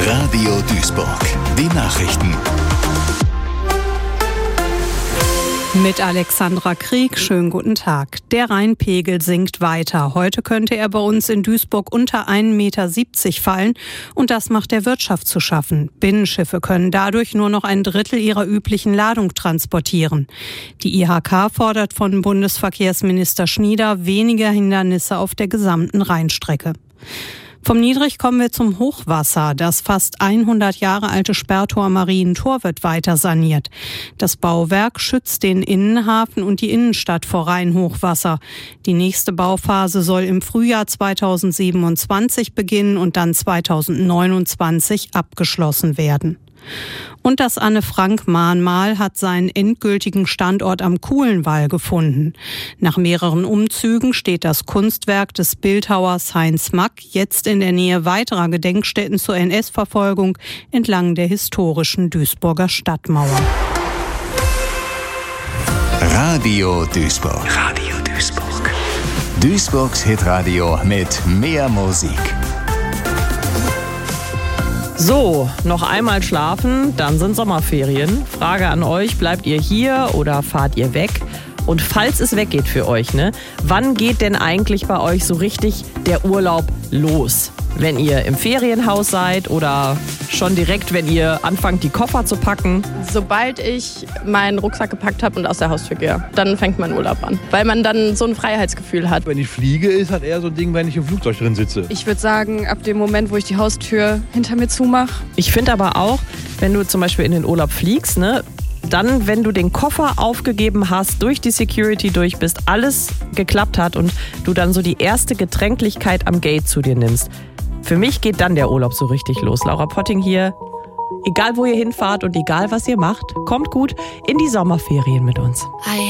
Radio Duisburg. Die Nachrichten. Mit Alexandra Krieg, schönen guten Tag. Der Rheinpegel sinkt weiter. Heute könnte er bei uns in Duisburg unter 1,70 Meter fallen und das macht der Wirtschaft zu schaffen. Binnenschiffe können dadurch nur noch ein Drittel ihrer üblichen Ladung transportieren. Die IHK fordert von Bundesverkehrsminister Schnieder weniger Hindernisse auf der gesamten Rheinstrecke. Vom Niedrig kommen wir zum Hochwasser. Das fast 100 Jahre alte Sperrtor Marientor wird weiter saniert. Das Bauwerk schützt den Innenhafen und die Innenstadt vor Rheinhochwasser. Die nächste Bauphase soll im Frühjahr 2027 beginnen und dann 2029 abgeschlossen werden. Und das Anne-Frank-Mahnmal hat seinen endgültigen Standort am Kuhlenwall gefunden. Nach mehreren Umzügen steht das Kunstwerk des Bildhauers Heinz Mack jetzt in der Nähe weiterer Gedenkstätten zur NS-Verfolgung entlang der historischen Duisburger Stadtmauer. Radio Duisburg. Radio Duisburg. Duisburgs Hitradio mit mehr Musik. So, noch einmal schlafen, dann sind Sommerferien. Frage an euch, bleibt ihr hier oder fahrt ihr weg? Und falls es weggeht für euch, wann geht denn eigentlich bei euch so richtig der Urlaub los? Wenn ihr im Ferienhaus seid oder schon direkt, wenn ihr anfangt, die Koffer zu packen? Sobald ich meinen Rucksack gepackt habe und aus der Haustür gehe, dann fängt mein Urlaub an. Weil man dann so ein Freiheitsgefühl hat. Wenn ich fliege, ist halt eher so ein Ding, wenn ich im Flugzeug drin sitze. Ich würde sagen, ab dem Moment, wo ich die Haustür hinter mir zumache. Ich finde aber auch, wenn du zum Beispiel in den Urlaub fliegst, dann, wenn du den Koffer aufgegeben hast, durch die Security durch bist, alles geklappt hat und du dann so die erste Getränklichkeit am Gate zu dir nimmst. Für mich geht dann der Urlaub so richtig los. Laura Potting hier. Egal, wo ihr hinfahrt und egal, was ihr macht, kommt gut in die Sommerferien mit uns.